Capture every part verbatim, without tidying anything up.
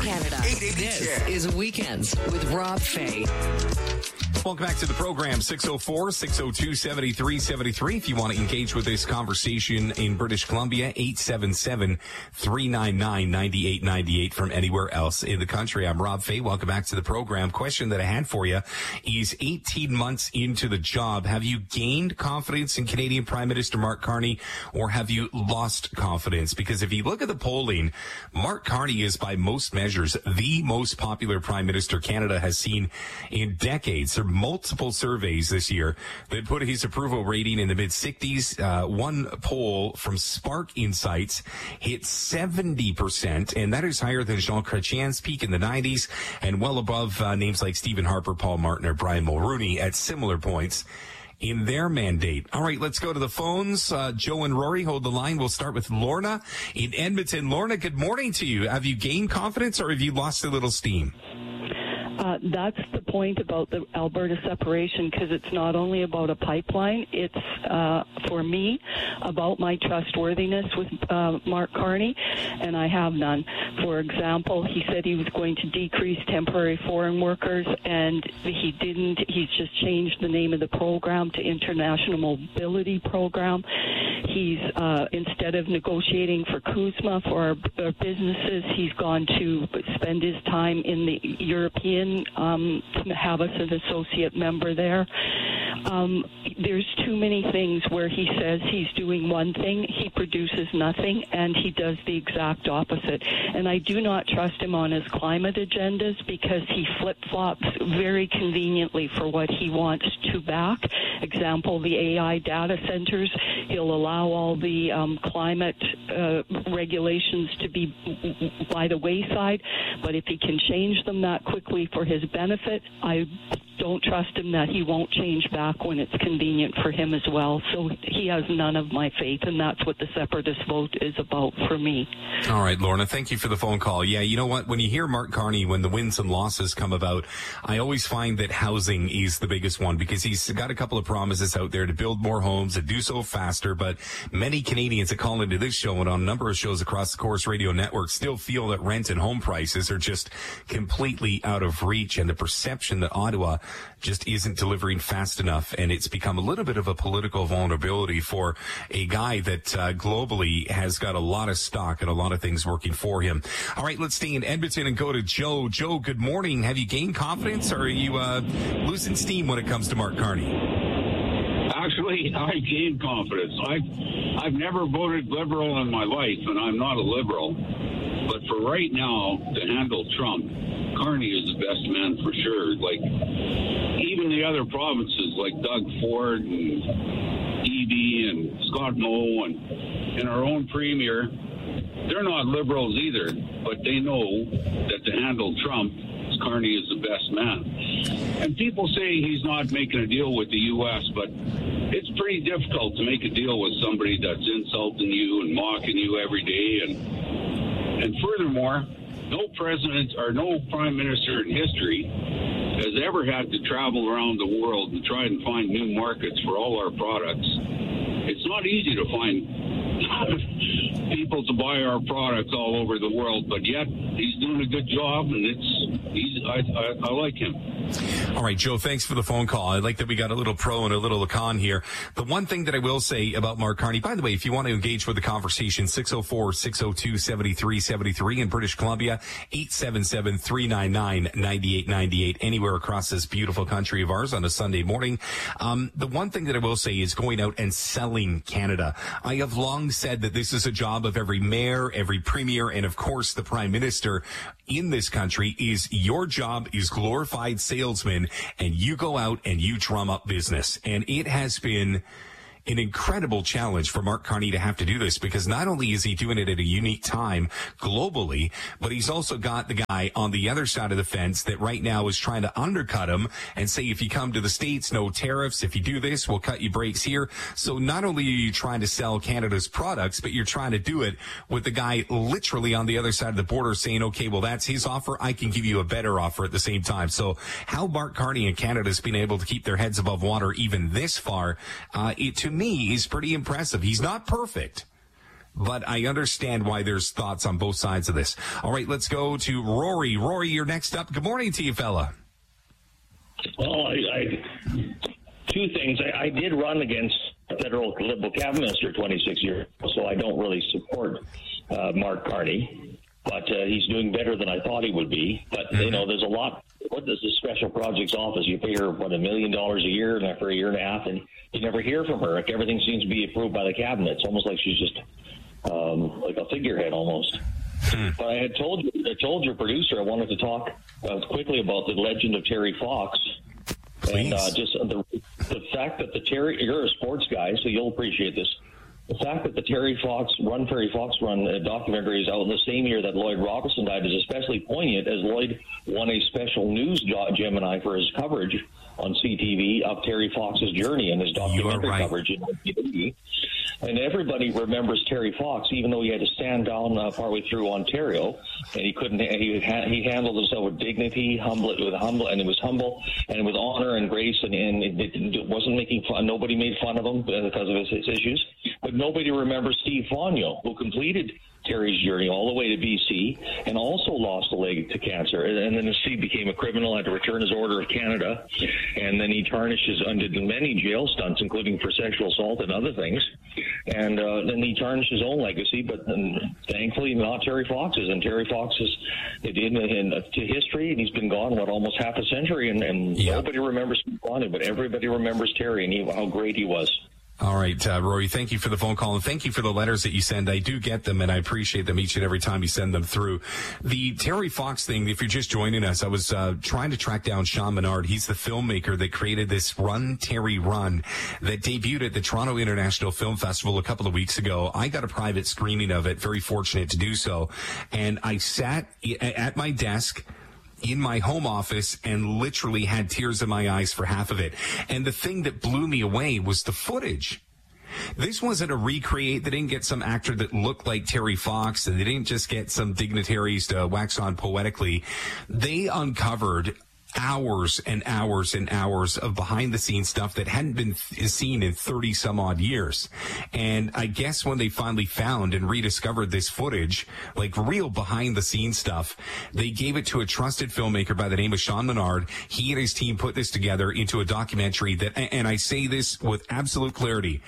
Canada. This is Weekends with Rob Fay. Welcome back to the program. six oh four, six oh two, seven three seven three. If you want to engage with this conversation in British Columbia, eight seven seven, three nine nine, nine eight nine eight from anywhere else in the country. I'm Rob Fay. Welcome back to the program. Question that I had for you is eighteen months into the job, have you gained confidence in Canadian Prime Minister Mark Carney, or have you lost confidence? Because if you look at the polling, Mark Carney is by most measures the most popular Prime Minister Canada has seen in decades. There are multiple surveys this year that put his approval rating in the mid-sixties. Uh, one poll from Spark Insights hit seventy percent, and that is higher than Jean Chrétien's peak in the nineties and well above uh, names like Stephen Harper, Paul Martin, or Brian Mulroney at similar points in their mandate. All right, let's go to the phones. Uh, Joe and Rory, hold the line. We'll start with Lorna in Edmonton. Lorna, good morning to you. Have you gained confidence, or have you lost a little steam? Uh, that's the point about the Alberta separation, because it's not only about a pipeline. It's, uh, for me, about my trustworthiness with uh, Mark Carney, and I have none. For example, he said he was going to decrease temporary foreign workers, and he didn't. He's just changed the name of the program to International Mobility Program. He's, uh, instead of negotiating for CUSMA for our, our businesses, he's gone to spend his time in the European, um, to have us an associate member there. Um, there's too many things where he says he's doing one thing, he produces nothing, and he does the exact opposite. And I do not trust him on his climate agendas, because he flip-flops very conveniently for what he wants to back. Example, the A I data centers. He'll allow all the um, climate uh, regulations to be by the wayside, but if he can change them that quickly for his benefit, I don't trust him that he won't change back when it's convenient for him as well. So he has none of my faith, and that's what the separatist vote is about for me. All right, Lorna, thank you for the phone call. Yeah, you know what? When you hear Mark Carney, when the wins and losses come about, I always find that housing is the biggest one, because he's got a couple of promises out there to build more homes, to do so faster, but many Canadians that call into this show and on a number of shows across the Corus Radio Network still feel that rent and home prices are just completely out of reach, and the perception that Ottawa just isn't delivering fast enough, and it's become a little bit of a political vulnerability for a guy that uh, globally has got a lot of stock and a lot of things working for him. All right, let's stay in Edmonton and go to Joe. Joe, good morning. Have you gained confidence, or are you uh, losing steam when it comes to Mark Carney? Actually, I gained confidence. I've, I've never voted Liberal in my life, and I'm not a Liberal. But for right now, to handle Trump, Carney is the best man for sure. Like, even the other provinces, like Doug Ford and Eby and Scott Moe and, and our own premier, they're not Liberals either, but they know that to handle Trump, Carney is the best man. And people say he's not making a deal with the U S, but it's pretty difficult to make a deal with somebody that's insulting you and mocking you every day. And and furthermore, no president or no prime minister in history has ever had to travel around the world and try and find new markets for all our products. It's not easy to find people to buy our products all over the world, but yet he's doing a good job, and it's he's I, I, I like him. All right, Joe, thanks for the phone call. I like that we got a little pro and a little con here. The one thing that I will say about Mark Carney, by the way, if you want to engage with the conversation, six oh four, six oh two, seven three seven three in British Columbia, eight seven seven, three nine nine, nine eight nine eight, anywhere across this beautiful country of ours on a Sunday morning. Um, the one thing that I will say is going out and selling Canada. I have long said that this is a job of every mayor, every premier, and of course the prime minister in this country. Is your job is glorified salesman, and you go out and you drum up business. And it has been an incredible challenge for Mark Carney to have to do this, because not only is he doing it at a unique time globally, but he's also got the guy on the other side of the fence that right now is trying to undercut him and say, if you come to the States, no tariffs. If you do this, we'll cut you breaks here. So not only are you trying to sell Canada's products, but you're trying to do it with the guy literally on the other side of the border saying, okay, well, that's his offer. I can give you a better offer at the same time. So how Mark Carney and Canada's been able to keep their heads above water even this far, uh, it to me is pretty impressive. He's not perfect, but I understand why there's thoughts on both sides of this. All right, let's go to Rory. Rory, you're next up. Good morning to you, fella. Well, I, I two things. I, I did run against federal Liberal cabinet minister twenty-six years ago, so I don't really support uh, Mark Carney, but uh, he's doing better than I thought he would be. But, mm-hmm. you know, there's a lot. What does the Special Projects Office? You pay her, what, a million dollars a year and for a year and a half, and you never hear from her. Like, everything seems to be approved by the cabinet. It's almost like she's just um, like a figurehead almost. Hmm. But I had told you, I told your producer I wanted to talk uh, quickly about the legend of Terry Fox. Please. And uh, just the, the fact that the Terry, you're a sports guy, so you'll appreciate this. The fact that the Terry Fox Run, Terry Fox Run uh, documentary is out in the same year that Lloyd Robertson died is especially poignant, as Lloyd won a special news Gemini for his coverage on C T V of Terry Fox's journey and his documentary right. coverage in nineteen eighty. And everybody remembers Terry Fox, even though he had to stand down uh, partway through Ontario, and he couldn't. He ha- he handled himself with dignity, humble with humble, and it was humble and with honor and grace, and, and it, it wasn't making fun. Nobody made fun of him because of his, his issues. But nobody remembers Steve Fonyo, who completed Terry's journey all the way to B C and also lost a leg to cancer. And then Steve became a criminal, had to return his Order of Canada, and then he tarnished his, did many jail stunts, including for sexual assault and other things. And uh, then he tarnished his own legacy, but um, thankfully not Terry Fox's. And Terry Fox is in, in, uh, to history, and he's been gone, what, almost half a century, and, and yeah. nobody remembers Steve Fonyo, but everybody remembers Terry and he, how great he was. All right, uh, Rory, thank you for the phone call, and thank you for the letters that you send. I do get them, and I appreciate them each and every time you send them through. The Terry Fox thing, if you're just joining us, I was uh, trying to track down Sean Menard. He's the filmmaker that created this Run, Terry, Run that debuted at the Toronto International Film Festival a couple of weeks ago. I got a private screening of it, very fortunate to do so, and I sat at my desk in my home office and literally had tears in my eyes for half of it. And the thing that blew me away was the footage. This wasn't a recreate. They didn't get some actor that looked like Terry Fox, and they didn't just get some dignitaries to wax on poetically. They uncovered hours and hours and hours of behind the scenes stuff that hadn't been th- seen in thirty some odd years. And I guess when they finally found and rediscovered this footage, like real behind the scenes stuff, they gave it to a trusted filmmaker by the name of Sean Menard. He and his team put this together into a documentary that, and I say this with absolute clarity,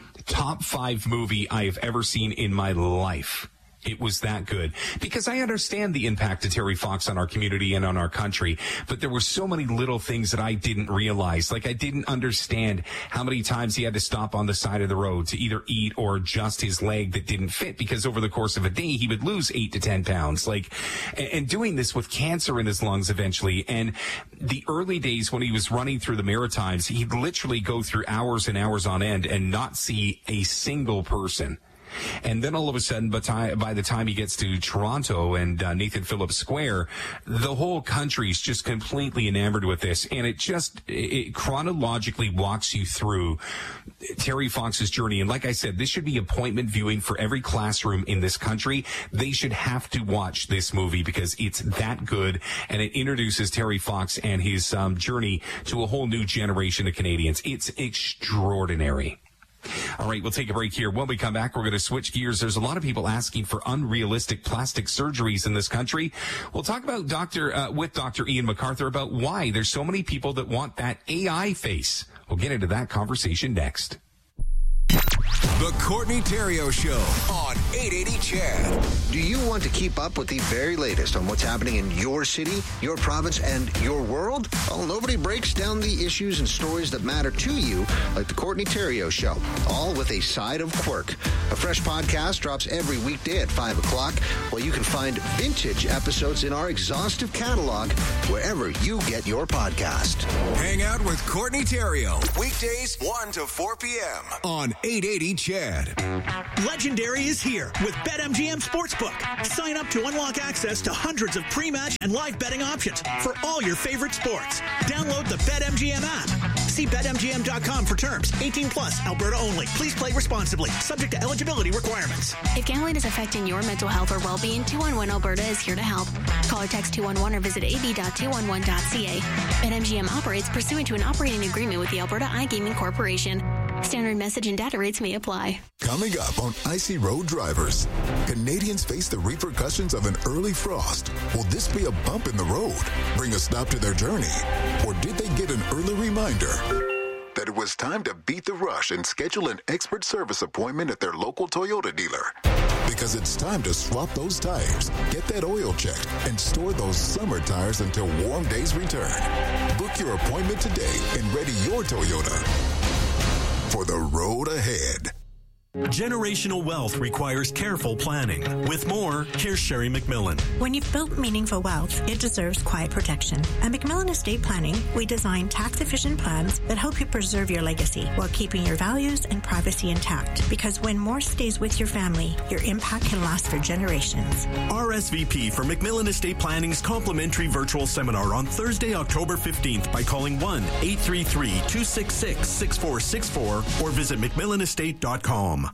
top five movie I have ever seen in my life. It was that good. Because I understand the impact of Terry Fox on our community and on our country, but there were so many little things that I didn't realize. Like, I didn't understand how many times he had to stop on the side of the road to either eat or adjust his leg that didn't fit, because over the course of a day, he would lose eight to ten pounds. Like, and doing this with cancer in his lungs eventually. And the early days when he was running through the Maritimes, he'd literally go through hours and hours on end and not see a single person. And then all of a sudden, by the time he gets to Toronto and uh, Nathan Phillips Square, the whole country's just completely enamored with this. And it just it chronologically walks you through Terry Fox's journey. And like I said, this should be appointment viewing for every classroom in this country. They should have to watch this movie because it's that good. And it introduces Terry Fox and his um, journey to a whole new generation of Canadians. It's extraordinary. All right, we'll take a break here. When we come back, we're going to switch gears. There's a lot of people asking for unrealistic plastic surgeries in this country. We'll talk about Doctor uh, with Doctor Ian MacArthur about why there's so many people that want that A I face. We'll get into that conversation next. The Courtney Theriault Show on eight eighty C H E D. Do you want to keep up with the very latest on what's happening in your city, your province, and your world? Well, nobody breaks down the issues and stories that matter to you like the Courtney Theriault Show, all with a side of quirk. A fresh podcast drops every weekday at five o'clock, while you can find vintage episodes in our exhaustive catalog wherever you get your podcast. Hang out with Courtney Theriault, weekdays one to four p.m. on eight eighty C H E D. Legendary is here with BetMGM Sportsbook. Sign up to unlock access to hundreds of pre-match and live betting options for all your favorite sports. Download the BetMGM app. See Bet M G M dot com for terms. eighteen plus, Alberta only. Please play responsibly. Subject to eligibility requirements. If gambling is affecting your mental health or well-being, two one one Alberta is here to help. Call or text two one one or visit a b dot two one one dot c a. BetMGM operates pursuant to an operating agreement with the Alberta iGaming Corporation. Standard message and data rates may apply. Coming up on Icy Road Drivers, Canadians face the repercussions of an early frost. Will this be a bump in the road, bring a stop to their journey? Or did they get an early reminder that it was time to beat the rush and schedule an expert service appointment at their local Toyota dealer? Because it's time to swap those tires, get that oil checked, and store those summer tires until warm days return. Book your appointment today and ready your Toyota for the road ahead. Generational wealth requires careful planning. With more, here's Sherry McMillan. When you've built meaningful wealth, it deserves quiet protection. At McMillan Estate Planning, we design tax-efficient plans that help you preserve your legacy while keeping your values and privacy intact. Because when more stays with your family, your impact can last for generations. R S V P for McMillan Estate Planning's complimentary virtual seminar on Thursday, October fifteenth by calling one eight three three, two six six, six four six four or visit mcmillan estate dot com.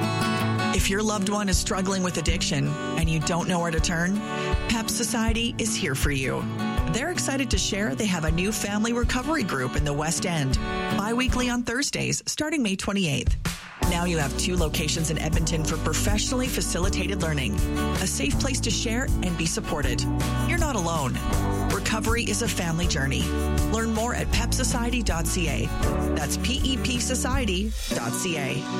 If your loved one is struggling with addiction and you don't know where to turn, PEP Society is here for you. They're excited to share they have a new family recovery group in the West End, bi-weekly on Thursdays, starting May twenty-eighth. Now you have two locations in Edmonton for professionally facilitated learning, a safe place to share and be supported. You're not alone. Recovery is a family journey. Learn more at pep society dot c a. That's P E P society dot c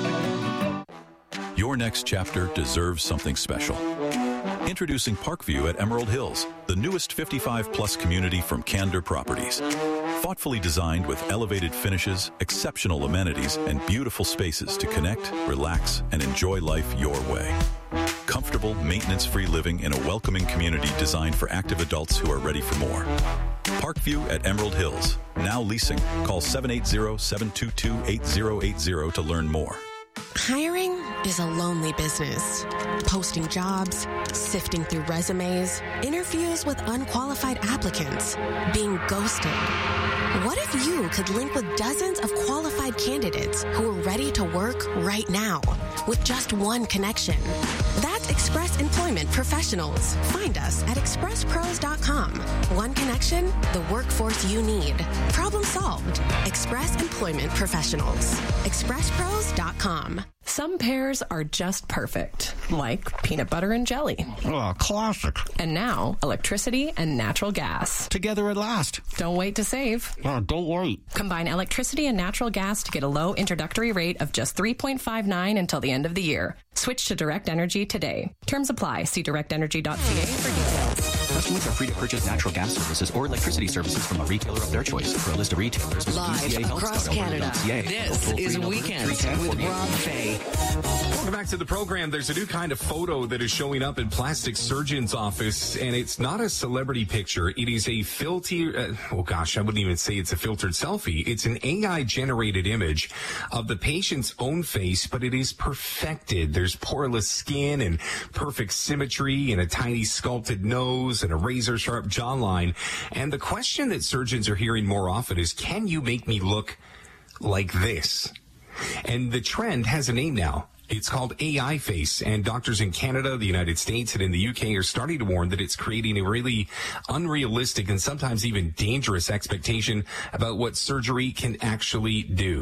a. Your next chapter deserves something special. Introducing Parkview at Emerald Hills, the newest fifty-five plus community from Candor Properties. Thoughtfully designed with elevated finishes, exceptional amenities, and beautiful spaces to connect, relax, and enjoy life your way. Comfortable, maintenance-free living in a welcoming community designed for active adults who are ready for more. Parkview at Emerald Hills. Now leasing. Call seven eight zero, seven two two, eight zero eight zero to learn more. Hiring is a lonely business. Posting jobs, sifting through resumes, interviews with unqualified applicants, being ghosted. What if you could link with dozens of qualified candidates who are ready to work right now with just one connection? That's Express Employment Professionals. Find us at express pros dot com. One connection, the workforce you need. Problem solved. Express Employment Professionals. express pros dot com. Some pairs are just perfect, like peanut butter and jelly. Oh, classic. And now, electricity and natural gas. Together at last. Don't wait to save. Oh, don't wait. Combine electricity and natural gas to get a low introductory rate of just three point five nine until the end of the year. Switch to Direct Energy today. Terms apply. See direct energy dot c a for details. Customers are free to purchase natural gas services or electricity services from a retailer of their choice. For a list of retailers, visit live across Canada. This is Weekends with Rob Fay. Welcome back to the program. There's a new kind of photo that is showing up in plastic surgeon's office, and it's not a celebrity picture. It is a filter. Uh, oh gosh, I wouldn't even say it's a filtered selfie. It's an A I-generated image of the patient's own face, but it is perfected. There's poreless skin and perfect symmetry and a tiny sculpted nose and a razor-sharp jawline. And the question that surgeons are hearing more often is, can you make me look like this? And the trend has a name now. It's called A I face, and doctors in Canada, the United States, and in the U K are starting to warn that it's creating a really unrealistic and sometimes even dangerous expectation about what surgery can actually do.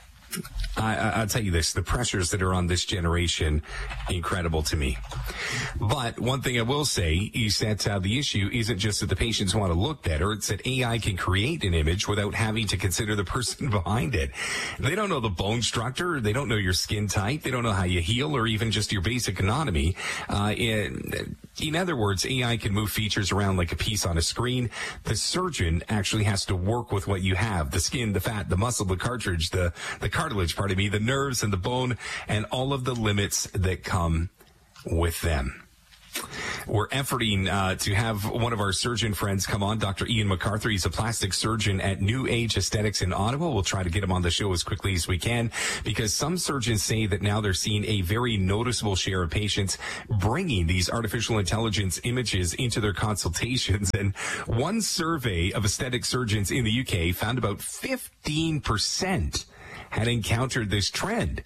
I, I'll tell you this, the pressures that are on this generation, incredible to me. But one thing I will say is that uh, the issue isn't just that the patients want to look better. It's that A I can create an image without having to consider the person behind it. They don't know the bone structure. They don't know your skin type. They don't know how you heal or even just your basic anatomy. Uh, in, in other words, A I can move features around like a piece on a screen. The surgeon actually has to work with what you have, the skin, the fat, the muscle, the cartridge, the, the cartilage, pardon me, the nerves and the bone, and all of the limits that come with them. We're efforting uh, to have one of our surgeon friends come on, Doctor Ian McArthur. He's a plastic surgeon at New Age Aesthetics in Ottawa. We'll try to get him on the show as quickly as we can, because some surgeons say that now they're seeing a very noticeable share of patients bringing these artificial intelligence images into their consultations. And one survey of aesthetic surgeons in the U K found about fifteen percent had encountered this trend.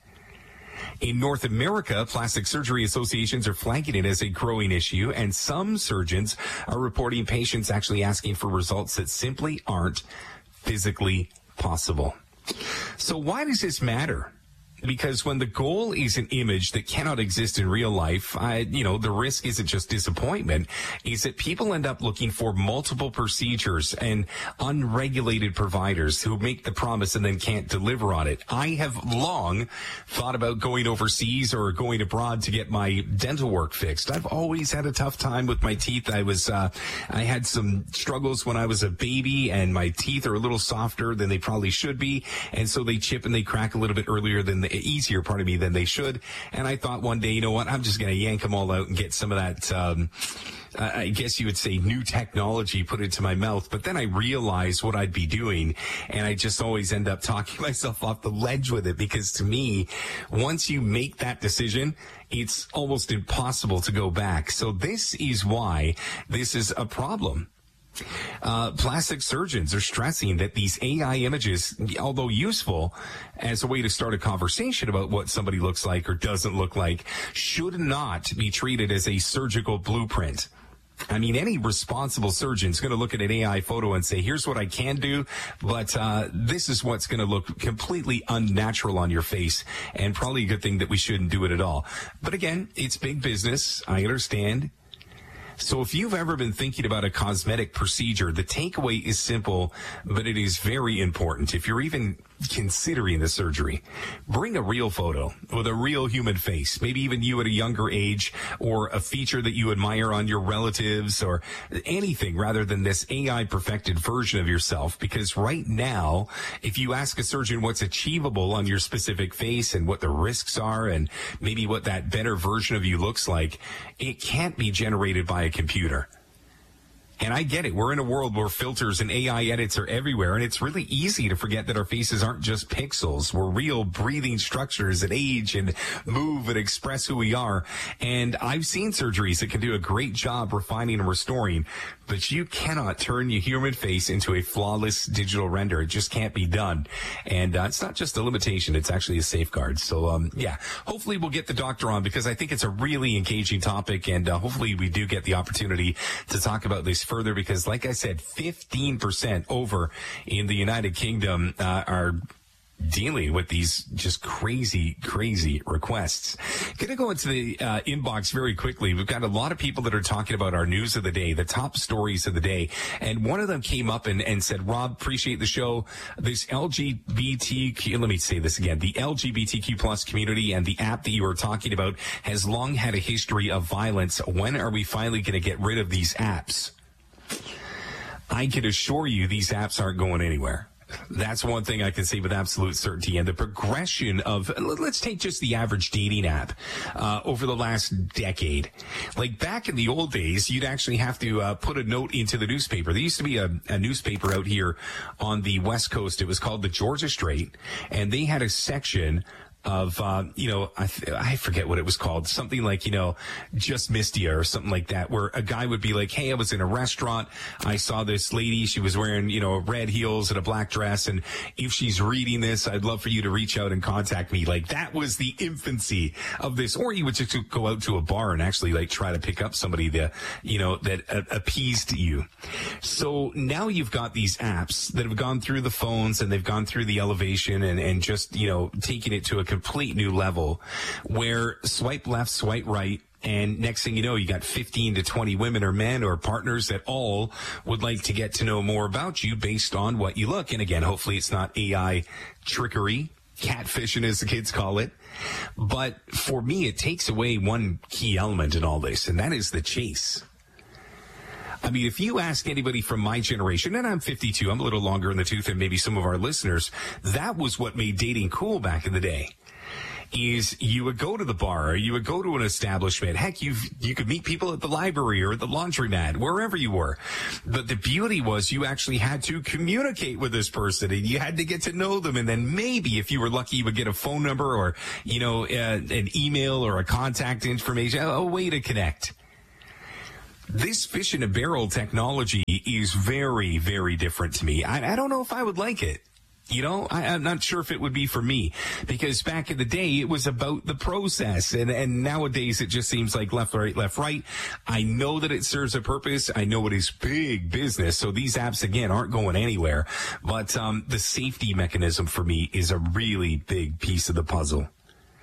In North America, plastic surgery associations are flagging it as a growing issue, and some surgeons are reporting patients actually asking for results that simply aren't physically possible. So why does this matter? Because when the goal is an image that cannot exist in real life, I, you know, the risk isn't just disappointment, is that people end up looking for multiple procedures and unregulated providers who make the promise and then can't deliver on it. I have long thought about going overseas or going abroad to get my dental work fixed. I've always had a tough time with my teeth. I was, uh, I had some struggles when I was a baby, and my teeth are a little softer than they probably should be. And so they chip and they crack a little bit earlier than the easier, pardon me, than they should. And I thought one day, you know what, I'm just going to yank them all out and get some of that, um, uh, I guess you would say new technology put into my mouth. But then I realized what I'd be doing, and I just always end up talking myself off the ledge with it, because to me, once you make that decision, it's almost impossible to go back. So this is why this is a problem. Uh, plastic surgeons are stressing that these A I images, although useful as a way to start a conversation about what somebody looks like or doesn't look like, should not be treated as a surgical blueprint. I mean, any responsible surgeon is going to look at an A I photo and say, here's what I can do, but uh, this is what's going to look completely unnatural on your face, and probably a good thing that we shouldn't do it at all. But again, it's big business. I understand. So if you've ever been thinking about a cosmetic procedure, the takeaway is simple, but it is very important. If you're even considering the surgery, bring a real photo with a real human face, maybe even you at a younger age, or a feature that you admire on your relatives, or anything rather than this A I perfected version of yourself. Because right now, if you ask a surgeon what's achievable on your specific face and what the risks are and maybe what that better version of you looks like, it can't be generated by a computer. And I get it. We're in a world where filters and A I edits are everywhere, and it's really easy to forget that our faces aren't just pixels. We're real breathing structures that age and move and express who we are. And I've seen surgeries that can do a great job refining and restoring, but you cannot turn your human face into a flawless digital render. It just can't be done. And uh, it's not just a limitation. It's actually a safeguard. So, um, yeah, hopefully we'll get the doctor on, because I think it's a really engaging topic, and uh, hopefully we do get the opportunity to talk about this further, because like I said, fifteen percent over in the United Kingdom uh, are dealing with these just crazy, crazy requests. Going to go into the uh, inbox very quickly. We've got a lot of people that are talking about our news of the day, the top stories of the day. And one of them came up and, and said, Rob, appreciate the show. This L G B T Q, let me say this again, the L G B T Q plus community and the app that you were talking about has long had a history of violence. When are we finally going to get rid of these apps? I can assure you these apps aren't going anywhere. That's one thing I can say with absolute certainty. And the progression of, let's take just the average dating app uh, over the last decade. Like back in the old days, you'd actually have to uh, put a note into the newspaper. There used to be a, a newspaper out here on the West Coast. It was called the Georgia Straight, and they had a section of, uh, you know, I, th- I forget what it was called, something like, you know, Just Missed Ya or something like that, where a guy would be like, hey, I was in a restaurant, I saw this lady, she was wearing, you know, red heels and a black dress, and if she's reading this, I'd love for you to reach out and contact me. Like, that was the infancy of this. Or you would just go out to a bar and actually, like, try to pick up somebody that, you know, that uh, appeased you. So now you've got these apps that have gone through the phones, and they've gone through the elevation and, and just, you know, taking it to a complete new level, where swipe left, swipe right, and next thing you know, you got fifteen to twenty women or men or partners that all would like to get to know more about you based on what you look. And again, hopefully it's not A I trickery, catfishing as the kids call it. But for me, it takes away one key element in all this, and that is the chase. I mean, if you ask anybody from my generation, and I'm fifty-two, I'm a little longer in the tooth than maybe some of our listeners, that was what made dating cool back in the day. Is you would go to the bar, or you would go to an establishment. Heck, you you could meet people at the library or at the laundromat, wherever you were. But the beauty was you actually had to communicate with this person, and you had to get to know them. And then maybe, if you were lucky, you would get a phone number or, you know, uh, an email or a contact information, a way to connect. This fish in a barrel technology is very, very different to me. I, I don't know if I would like it. You know, I, I'm not sure if it would be for me, because back in the day, it was about the process. And, and nowadays, it just seems like left, right, left, right. I know that it serves a purpose. I know it is big business. So these apps, again, aren't going anywhere. But um, the safety mechanism for me is a really big piece of the puzzle.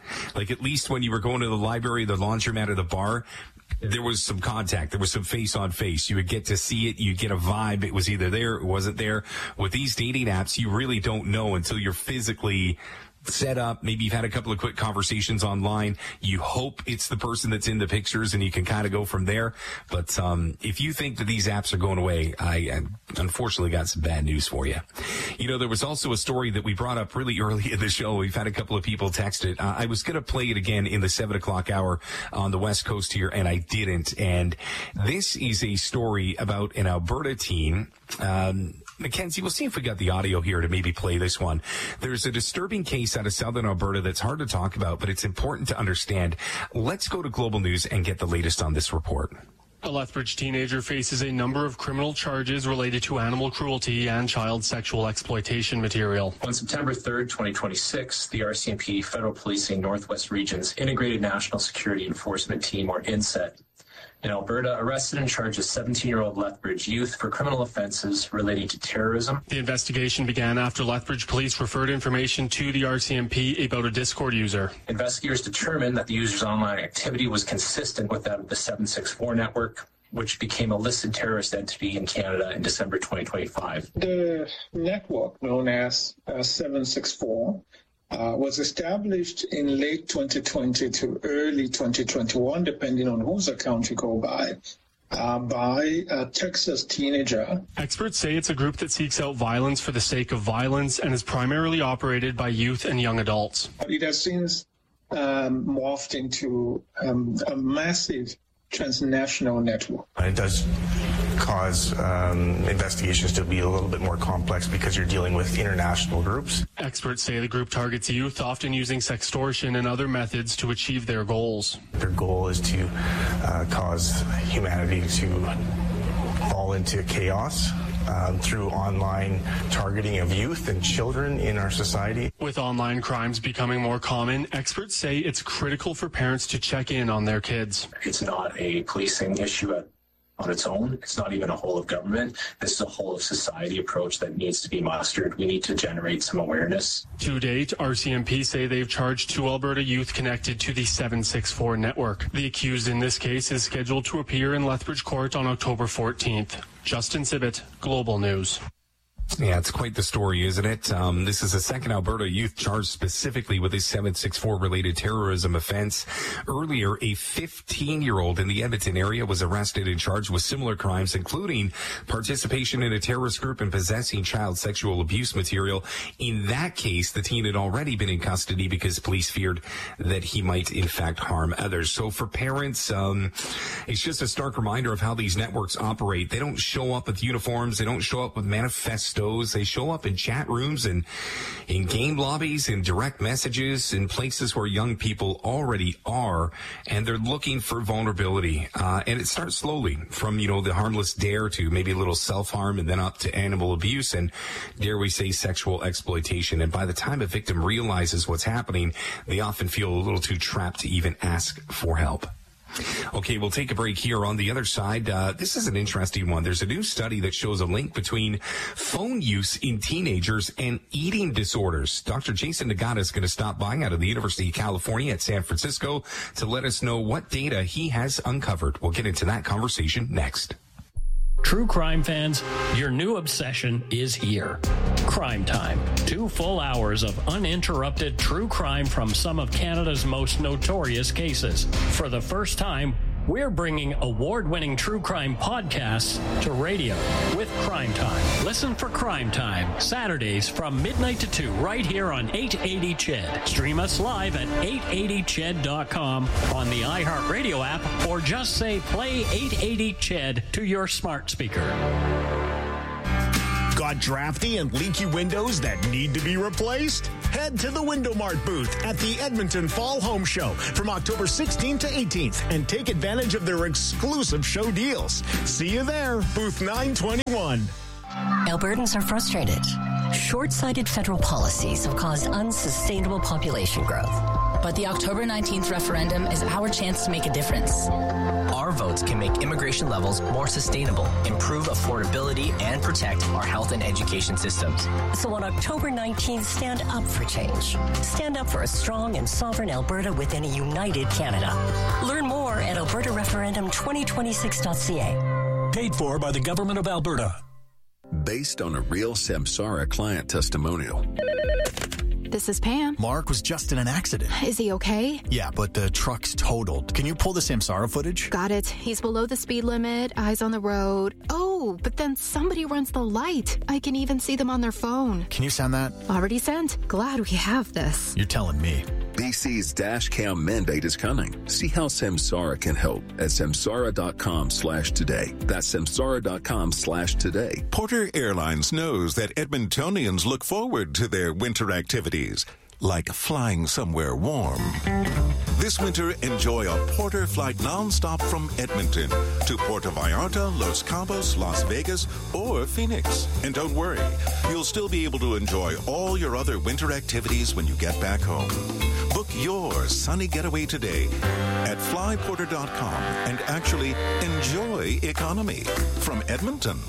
Like, at least when you were going to the library, the laundromat, or the bar, there was some contact. There was some face on face. You would get to see it. You get a vibe. It was either there, it wasn't there. With these dating apps, you really don't know until you're physically set up. Maybe you've had a couple of quick conversations online. You hope it's the person that's in the pictures, and you can kind of go from there. But um, if you think that these apps are going away, I, I unfortunately got some bad news for you. You know, there was also a story that we brought up really early in the show. We've had a couple of people text it. Uh, I was going to play it again in the seven o'clock hour on the West Coast here, and I didn't. And this is a story about an Alberta teen. Um, Mackenzie, we'll see if we got the audio here to maybe play this one. There's a disturbing case out of southern Alberta that's hard to talk about, but it's important to understand. Let's go to Global News and get the latest on this report. A Lethbridge teenager faces a number of criminal charges related to animal cruelty and child sexual exploitation material. On September third, twenty twenty-six, the R C M P Federal Policing Northwest Region's Integrated National Security Enforcement Team, or INSET, in Alberta, arrested and charged a seventeen-year-old Lethbridge youth for criminal offenses relating to terrorism. The investigation began after Lethbridge police referred information to the R C M P about a Discord user. Investigators determined that the user's online activity was consistent with that of the seven six four network, which became a listed terrorist entity in Canada in December twenty twenty-five. The network, known as uh, seven six four, Uh, was established in late twenty twenty to early twenty twenty-one, depending on whose account you go by, uh, by a Texas teenager. Experts say it's a group that seeks out violence for the sake of violence and is primarily operated by youth and young adults. It has since um, morphed into um, a massive transnational network. It does cause um, investigations to be a little bit more complex because you're dealing with international groups. Experts say the group targets youth, often using sextortion and other methods to achieve their goals. Their goal is to uh, cause humanity to fall into chaos um, through online targeting of youth and children in our society. With online crimes becoming more common, experts say it's critical for parents to check in on their kids. It's not a policing issue at on its own. It's not even a whole of government. This is a whole of society approach that needs to be mustered. We need to generate some awareness. To date, R C M P say they've charged two Alberta youth connected to the seven six four network. The accused in this case is scheduled to appear in Lethbridge Court on October fourteenth. Justin Sibbett, Global News. Yeah, it's quite the story, isn't it? Um, this is the second Alberta youth charged specifically with a seven six four related terrorism offense. Earlier, a fifteen-year-old in the Edmonton area was arrested and charged with similar crimes, including participation in a terrorist group and possessing child sexual abuse material. In that case, the teen had already been in custody because police feared that he might, in fact, harm others. So for parents, um, it's just a stark reminder of how these networks operate. They don't show up with uniforms. They don't show up with manifestos. They show up in chat rooms and in game lobbies and direct messages in places where young people already are, and they're looking for vulnerability. Uh, and it starts slowly from, you know, the harmless dare to maybe a little self-harm and then up to animal abuse and, dare we say, sexual exploitation. And by the time a victim realizes what's happening, they often feel a little too trapped to even ask for help. Okay, we'll take a break here. On the other side, uh, this is an interesting one. There's a new study that shows a link between phone use in teenagers and eating disorders. Doctor Jason Nagata is going to stop by out of the University of California at San Francisco to let us know what data he has uncovered. We'll get into that conversation next. True crime fans, your new obsession is here. Crime Time. Two full hours of uninterrupted true crime from some of Canada's most notorious cases. For the first time, we're bringing award-winning true crime podcasts to radio with Crime Time. Listen for Crime Time, Saturdays from midnight to two, right here on eight eighty C H E D. Stream us live at eight eighty C H E D dot com on the iHeartRadio app, or just say play eight eighty C H E D to your smart speaker. Got drafty and leaky windows that need to be replaced? Head to the Window Mart booth at the Edmonton Fall Home Show from October sixteenth to eighteenth and take advantage of their exclusive show deals. See you there, booth nine twenty-one. Albertans are frustrated. Short-sighted federal policies have caused unsustainable population growth. but the October nineteenth referendum is our chance to make a difference. Our votes can make immigration levels more sustainable, improve affordability, and protect our health and education systems. So on October nineteenth, stand up for change. Stand up for a strong and sovereign Alberta within a united Canada. Learn more at alberta referendum twenty twenty-six dot c a. Paid for by the Government of Alberta. Based on a real Samsara client testimonial. This is Pam. Mark was just in an accident. Is he okay? Yeah, but the truck's totaled. Can you pull the Samsara footage? Got it. He's below the speed limit, eyes on the road. Oh, but then somebody runs the light. I can even see them on their phone. Can you send that? Already sent. Glad we have this. You're telling me. B C's dash cam mandate is coming. See how Samsara can help at samsara.com slash today. That's samsara.com slash today. Porter Airlines knows that Edmontonians look forward to their winter activities, like flying somewhere warm. This winter, enjoy a Porter flight nonstop from Edmonton to Puerto Vallarta, Los Cabos, Las Vegas, or Phoenix. And don't worry, you'll still be able to enjoy all your other winter activities when you get back home. Book your sunny getaway today at fly porter dot com and actually enjoy economy from Edmonton.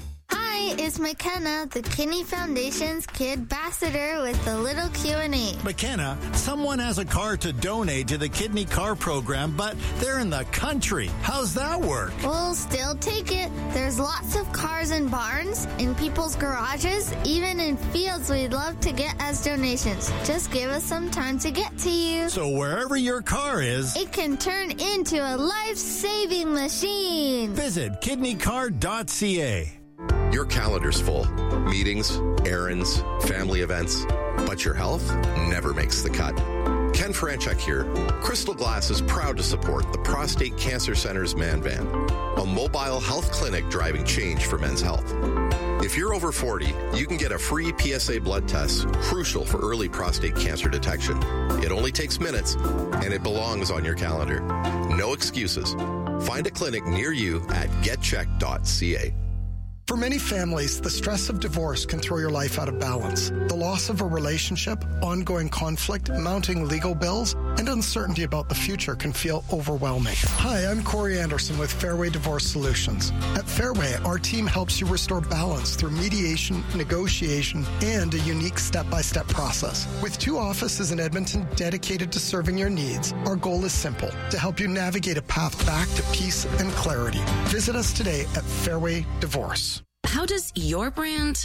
Hi, it's McKenna, the Kinney Foundation's Kid Ambassador with the little Q and A. McKenna, someone has a car to donate to the Kidney Car Program, but they're in the country. How's that work? We'll still take it. There's lots of cars in barns, in people's garages, even in fields we'd love to get as donations. Just give us some time to get to you. So wherever your car is, it can turn into a life-saving machine. Visit kidney car dot c a. Your calendar's full. Meetings, errands, family events. But your health never makes the cut. Ken Franchuk here. Crystal Glass is proud to support the Prostate Cancer Center's Man Van, a mobile health clinic driving change for men's health. If you're over forty, you can get a free P S A blood test, crucial for early prostate cancer detection. It only takes minutes, and it belongs on your calendar. No excuses. Find a clinic near you at get check dot c a. For many families, the stress of divorce can throw your life out of balance. The loss of a relationship, ongoing conflict, mounting legal bills, and uncertainty about the future can feel overwhelming. Hi, I'm Corey Anderson with Fairway Divorce Solutions. At Fairway, our team helps you restore balance through mediation, negotiation, and a unique step-by-step process. With two offices in Edmonton dedicated to serving your needs, our goal is simple: to help you navigate a path back to peace and clarity. Visit us today at Fairway Divorce. How does your brand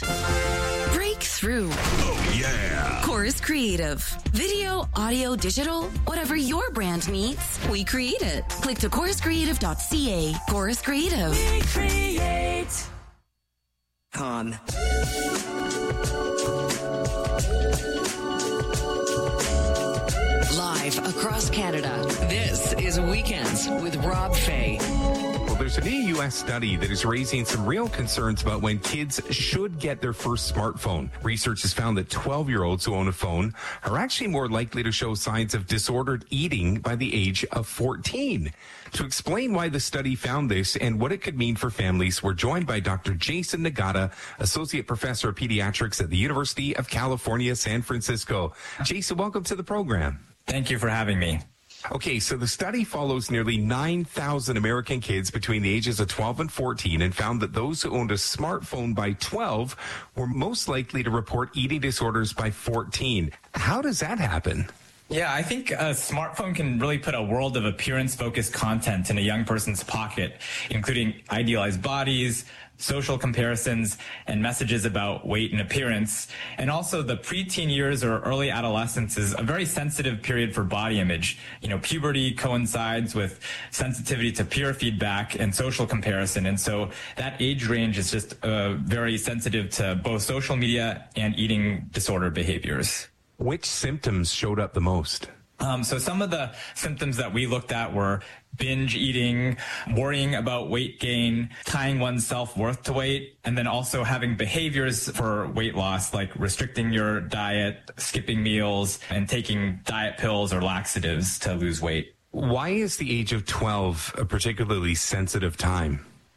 break through? Oh, yeah. Chorus Creative. Video, audio, digital, whatever your brand needs, we create it. Click to chorus creative dot c a. Chorus Creative. We create. Con. Live across Canada, this is Weekends with Rob Fay. Well, there's a new U S study that is raising some real concerns about when kids should get their first smartphone. Research has found that twelve-year-olds who own a phone are actually more likely to show signs of disordered eating by the age of fourteen. To explain why the study found this and what it could mean for families, we're joined by Doctor Jason Nagata, Associate Professor of Pediatrics at the University of California, San Francisco. Jason, welcome to the program. Thank you for having me. Okay, so the study follows nearly nine thousand American kids between the ages of twelve and fourteen and found that those who owned a smartphone by twelve were most likely to report eating disorders by fourteen. How does that happen? Yeah, I think a smartphone can really put a world of appearance-focused content in a young person's pocket, including idealized bodies, social comparisons, and messages about weight and appearance. And also the preteen years or early adolescence is a very sensitive period for body image. You know, puberty coincides with sensitivity to peer feedback and social comparison. And so that age range is just uh, very sensitive to both social media and eating disorder behaviors. Which symptoms showed up the most? Um, so some of the symptoms that we looked at were binge eating, worrying about weight gain, tying one's self-worth to weight, and then also having behaviors for weight loss, like restricting your diet, skipping meals, and taking diet pills or laxatives to lose weight. Why is the age of twelve a particularly sensitive time?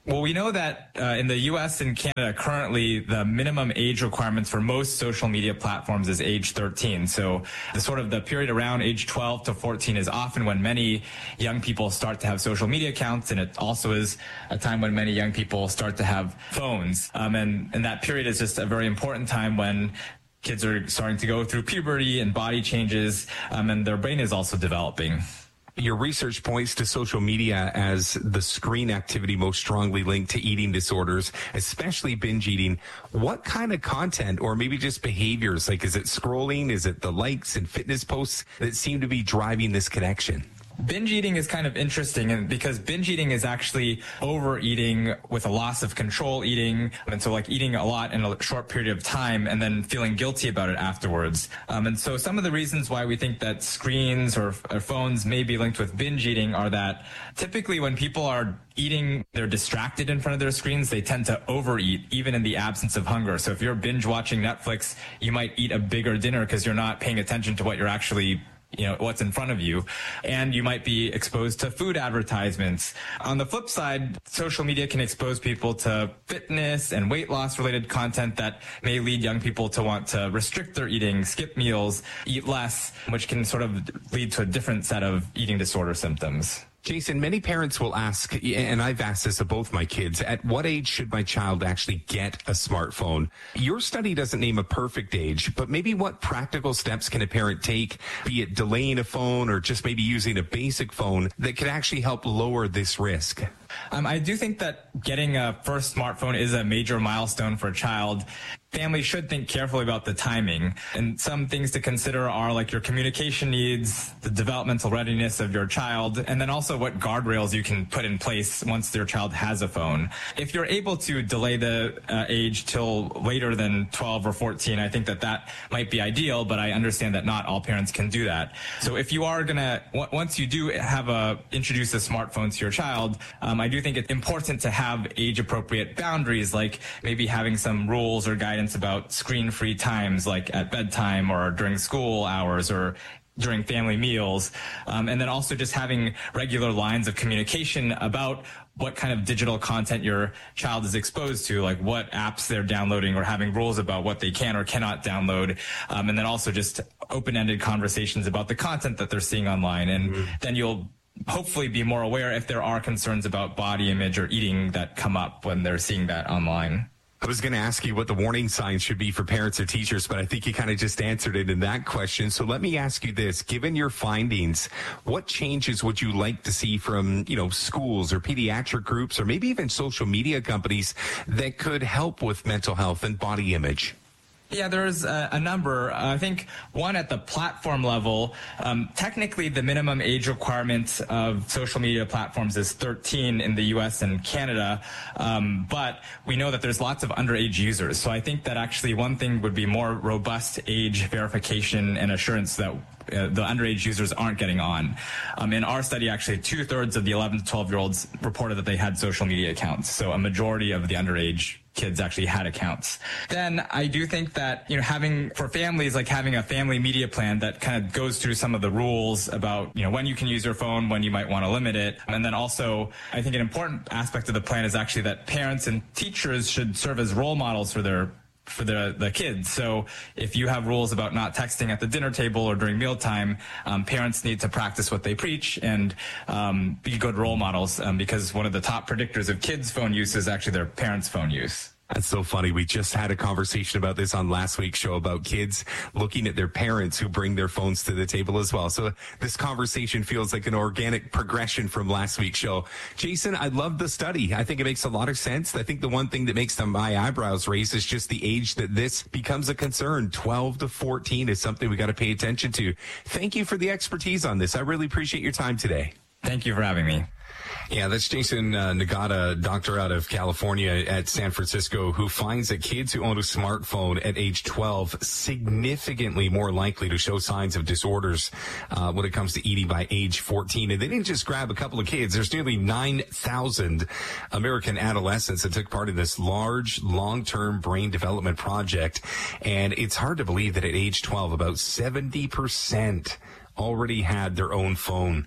Well, we know that uh, in the U S and Canada currently, the minimum age requirements for most social media platforms is age thirteen. So the sort of the period around age twelve to fourteen is often when many young people start to have social media accounts, and it also is a time when many young people start to have phones. Um, and, and that period is just a very important time when kids are starting to go through puberty and body changes, um, and their brain is also developing. Your research points to social media as the screen activity most strongly linked to eating disorders, especially binge eating. What kind of content, or maybe just behaviors, like is it scrolling, is it the likes and fitness posts that seem to be driving this connection? Binge eating is kind of interesting, and because binge eating is actually overeating with a loss of control eating, and so like eating a lot in a short period of time and then feeling guilty about it afterwards. Um, and so some of the reasons why we think that screens or, or phones may be linked with binge eating are that typically when people are eating, they're distracted in front of their screens, they tend to overeat even in the absence of hunger. So if you're binge watching Netflix, you might eat a bigger dinner because you're not paying attention to what you're actually you know, what's in front of you. And you might be exposed to food advertisements. On the flip side, social media can expose people to fitness and weight loss related content that may lead young people to want to restrict their eating, skip meals, eat less, which can sort of lead to a different set of eating disorder symptoms. Jason, many parents will ask, and I've asked this of both my kids, at what age should my child actually get a smartphone? Your study doesn't name a perfect age, but maybe what practical steps can a parent take, be it delaying a phone or just maybe using a basic phone, that could actually help lower this risk? Um, I do think that getting a first smartphone is a major milestone for a child. Families should think carefully about the timing, and some things to consider are like your communication needs, the developmental readiness of your child, and then also what guardrails you can put in place once your child has a phone. If you're able to delay the uh, age till later than twelve or fourteen, I think that that might be ideal, but I understand that not all parents can do that. So if you are gonna, w- once you do have a, introduce a smartphone to your child, um, I do think it's important to have age-appropriate boundaries, like maybe having some rules or guidance about screen-free times, like at bedtime or during school hours or during family meals. Um, and then also just having regular lines of communication about what kind of digital content your child is exposed to, like what apps they're downloading, or having rules about what they can or cannot download. Um, and then also just open-ended conversations about the content that they're seeing online. And mm-hmm. then you'll hopefully be more aware if there are concerns about body image or eating that come up when they're seeing that online. I was going to ask you what the warning signs should be for parents or teachers, but I think you kind of just answered it in that question. So let me ask you this. Given your findings, what changes would you like to see from, you know, schools or pediatric groups or maybe even social media companies that could help with mental health and body image? Yeah, there's a, a number. Uh, I think one at the platform level, um, technically the minimum age requirement of social media platforms is thirteen in the U S and Canada, um, but we know that there's lots of underage users. So I think that actually one thing would be more robust age verification and assurance that Uh, the underage users aren't getting on. Um, in our study, actually, two-thirds of the eleven to twelve-year-olds reported that they had social media accounts. So a majority of the underage kids actually had accounts. Then I do think that, you know, having, for families, like having a family media plan that kind of goes through some of the rules about, you know, when you can use your phone, when you might want to limit it. And then also, I think an important aspect of the plan is actually that parents and teachers should serve as role models for their for the, the kids. So if you have rules about not texting at the dinner table or during mealtime, um, parents need to practice what they preach and um, be good role models, um, because one of the top predictors of kids' phone use is actually their parents' phone use. That's so funny. We just had a conversation about this on last week's show about kids looking at their parents who bring their phones to the table as well. So this conversation feels like an organic progression from last week's show. Jason, I love the study. I think it makes a lot of sense. I think the one thing that makes the, my eyebrows raise is just the age that this becomes a concern. twelve to fourteen is something we got to pay attention to. Thank you for the expertise on this. I really appreciate your time today. Thank you for having me. Yeah, that's Jason uh, Nagata, doctor out of California at San Francisco, who finds that kids who own a smartphone at age twelve significantly more likely to show signs of disorders uh, when it comes to eating by age fourteen. And they didn't just grab a couple of kids. There's nearly nine thousand American adolescents that took part in this large, long-term brain development project. And it's hard to believe that at age twelve, about seventy percent already had their own phone.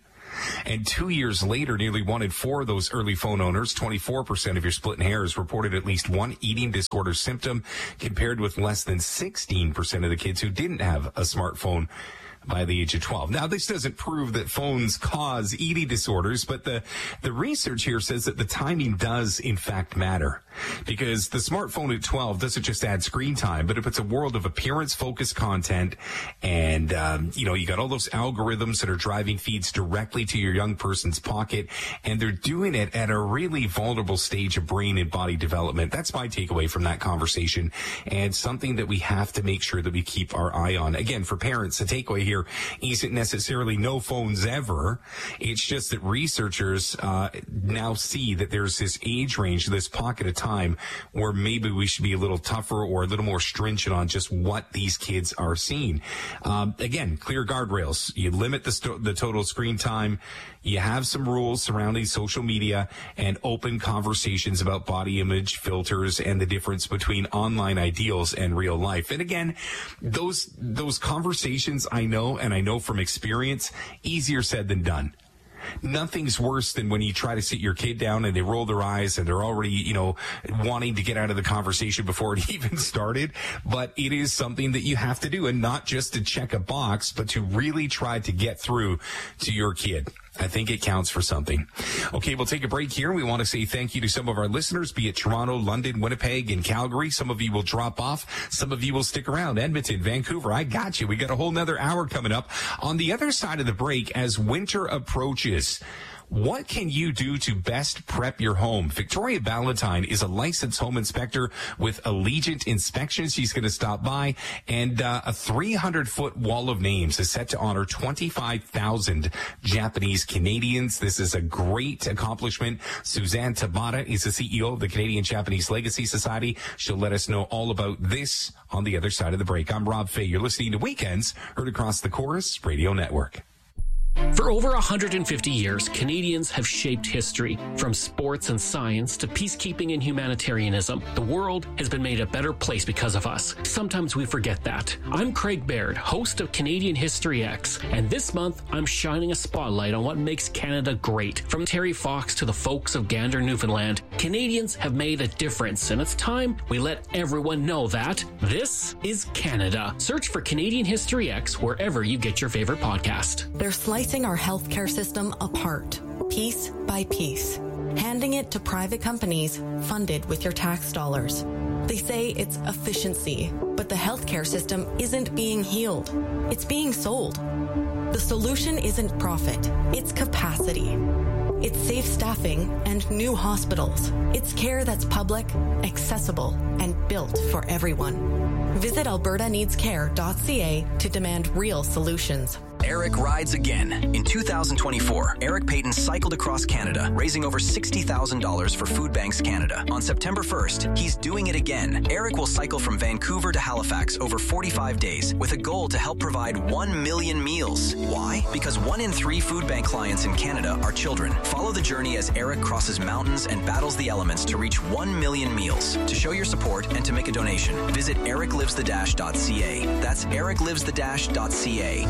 And two years later, nearly one in four of those early phone owners, twenty-four percent of your splitting hairs, reported at least one eating disorder symptom, compared with less than sixteen percent of the kids who didn't have a smartphone by the age of twelve. Now, this doesn't prove that phones cause eating disorders, but the, the research here says that the timing does, in fact, matter. Because the smartphone at twelve doesn't just add screen time, but if it's a world of appearance-focused content, and, um, you know, you got all those algorithms that are driving feeds directly to your young person's pocket, and they're doing it at a really vulnerable stage of brain and body development. That's my takeaway from that conversation, and something that we have to make sure that we keep our eye on. Again, for parents, the takeaway here isn't necessarily no phones ever. It's just that researchers uh, now see that there's this age range, this pocket of time where maybe we should be a little tougher or a little more stringent on just what these kids are seeing. Um, again, clear guardrails. You limit the, st- the total screen time. You have some rules surrounding social media and open conversations about body image filters and the difference between online ideals and real life. And again, those those conversations, I know, and I know from experience, easier said than done. Nothing's worse than when you try to sit your kid down and they roll their eyes and they're already, you know, wanting to get out of the conversation before it even started. But it is something that you have to do, and not just to check a box, but to really try to get through to your kid. I think it counts for something. Okay, we'll take a break here. We want to say thank you to some of our listeners, be it Toronto, London, Winnipeg, and Calgary. Some of you will drop off. Some of you will stick around. Edmonton, Vancouver, I got you. We got a whole nother hour coming up. On the other side of the break, as winter approaches, what can you do to best prep your home? Victoria Ballantyne is a licensed home inspector with Allegiant Inspections. She's going to stop by, and uh, a three hundred foot wall of names is set to honor twenty-five thousand Japanese Canadians. This is a great accomplishment. Suzanne Tabata is the C E O of the Canadian Japanese Legacy Society. She'll let us know all about this on the other side of the break. I'm Rob Fay. You're listening to Weekends, heard across the Chorus Radio Network. For over one hundred fifty years, Canadians have shaped history. From sports and science to peacekeeping and humanitarianism, the world has been made a better place because of us. Sometimes we forget that. I'm Craig Baird, host of Canadian History X, and this month I'm shining a spotlight on what makes Canada great. From Terry Fox to the folks of Gander, Newfoundland, Canadians have made a difference, and it's time we let everyone know that this is Canada. Search for Canadian History X wherever you get your favorite podcast. They're slicing our healthcare system apart, piece by piece, handing it to private companies funded with your tax dollars. They say it's efficiency, but the healthcare system isn't being healed. It's being sold. The solution isn't profit, it's capacity. It's safe staffing and new hospitals. It's care that's public, accessible, and built for everyone. Visit alberta needs care dot c a to demand real solutions. Eric rides again. In two thousand twenty-four, Eric Payton cycled across Canada, raising over sixty thousand dollars for Food Banks Canada. On September first, he's doing it again. Eric will cycle from Vancouver to Halifax over forty-five days with a goal to help provide one million meals. Why? Because one in three Food Bank clients in Canada are children. Follow the journey as Eric crosses mountains and battles the elements to reach one million meals. To show your support and to make a donation, visit eric lives the dash dot c a. That's eric lives the dash dot c a.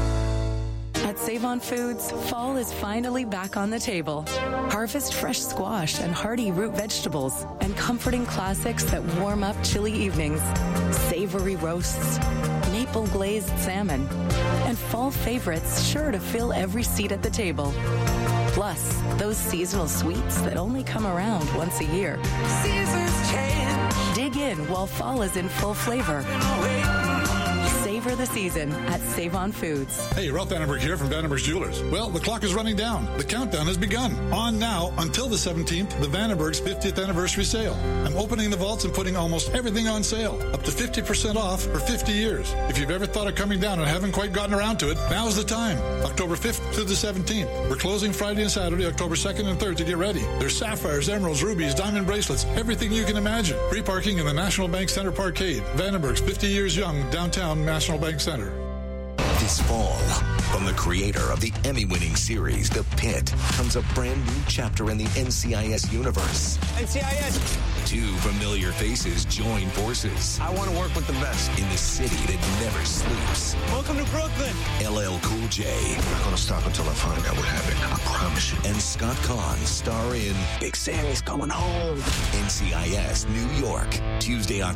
At Save-On Foods, fall is finally back on the table. Harvest fresh squash and hearty root vegetables and comforting classics that warm up chilly evenings. Savory roasts, maple glazed salmon, and fall favorites sure to fill every seat at the table. Plus, those seasonal sweets that only come around once a year. Seasons change. Dig in while fall is in full flavor. Savor the season at Save-On Foods. Hey, Ralph Vandenberg here from Vandenberg's Jewelers. Well, the clock is running down. The countdown has begun. On now until the seventeenth, the Vandenberg's fiftieth anniversary sale. I'm opening the vaults and putting almost everything on sale, up to fifty percent off for fifty years. If you've ever thought of coming down and haven't quite gotten around to it, now's the time. October fifth to the seventeenth. We're closing Friday and Saturday, October second and third to get ready. There's sapphires, emeralds, rubies, diamond bracelets, everything you can imagine. Free parking in the National Bank Center Parkade. Vandenberg's fifty years young, downtown National Bank Center. This fall, from the creator of the Emmy-winning series, The Pit, comes a brand new chapter in the N C I S universe. N C I S! Two familiar faces join forces. I want to work with the best. In the city that never sleeps. Welcome to Brooklyn! L L Cool J. I'm not going to stop until I find out what happened. I promise. Nash and Scott Kahn star in Big Sammy's Coming Home. N C I S New York, Tuesday, October